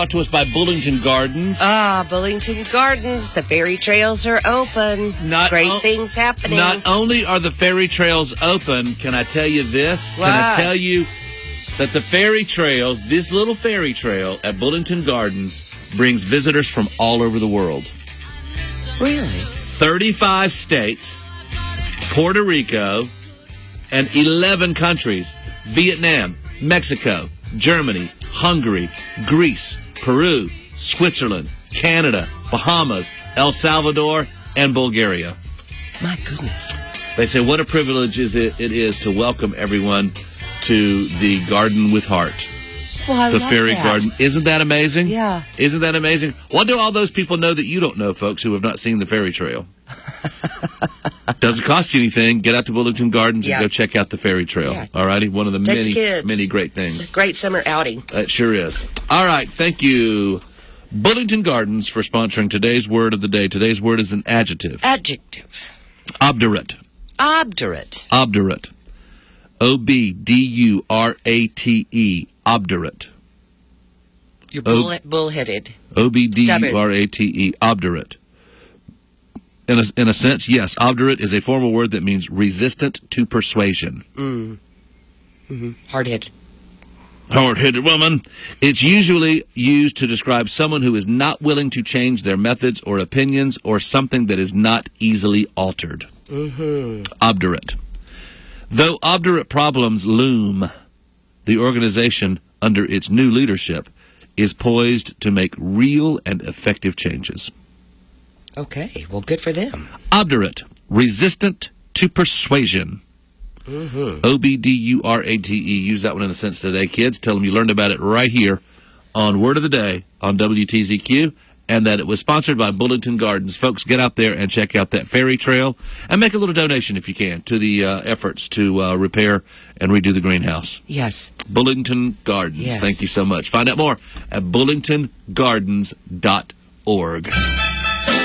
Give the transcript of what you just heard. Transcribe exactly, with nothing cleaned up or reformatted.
Brought to us by Bullington Gardens. Ah, Bullington Gardens. The fairy trails are open. Not Great o- things happening. Not only are the fairy trails open, can I tell you this? What? Can I tell you that the fairy trails, this little fairy trail at Bullington Gardens, brings visitors from all over the world. Really? thirty-five states, Puerto Rico, and eleven countries. Vietnam, Mexico, Germany, Hungary, Greece, Peru, Switzerland, Canada, Bahamas, El Salvador, and Bulgaria. My goodness. They say what a privilege is it, it is to welcome everyone to the Garden with Heart. Well, I the love fairy that. garden. Isn't that amazing? Yeah. Isn't that amazing? What do all those people know that you don't know, folks, who have not seen the fairy trail? Doesn't cost you anything. Get out to Bullington Gardens Yeah. and go check out the fairy trail. Yeah. All righty? One of the Take many, the kids. many great things. It's a great summer outing. It sure is. All right. Thank you, Bullington Gardens, for sponsoring today's word of the day. Today's word is an adjective. Adjective. Obdurate. Obdurate. Obdurate. O B D U R A T E. Obdurate. You're bull- bullheaded. O B D U R A T E. Obdurate. In a, in a sense, yes, obdurate is a formal word that means resistant to persuasion. Mm. Mm-hmm. Hard-headed. Hard-headed woman. It's usually used to describe someone who is not willing to change their methods or opinions or something that is not easily altered. Mm-hmm. Obdurate. Though obdurate problems loom, the organization, under its new leadership, is poised to make real and effective changes. Okay, well, good for them. Obdurate, resistant to persuasion. Mm-hmm. O B D U R A T E. Use that one in a sentence today, kids. Tell them you learned about it right here on Word of the Day on W T Z Q, and that it was sponsored by Bullington Gardens. Folks, get out there and check out that fairy trail and make a little donation if you can to the uh, efforts to uh, repair and redo the greenhouse. Yes. Bullington Gardens. Yes. Thank you so much. Find out more at bullington gardens dot org.